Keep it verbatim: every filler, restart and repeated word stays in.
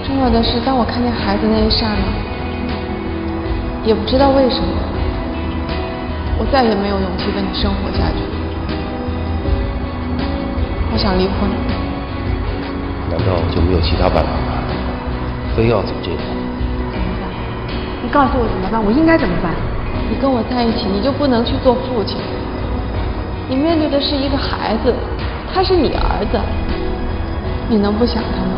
重要的是，当我看见孩子那一刹那，也不知道为什么，我再也没有勇气跟你生活下去。我想离婚。 难道就没有其他办法吗？非要走这条？ 怎么办？你告诉我怎么办？我应该怎么办？你跟我在一起，你就不能去做父亲。你面对的是一个孩子，他是你儿子，你能不想他吗？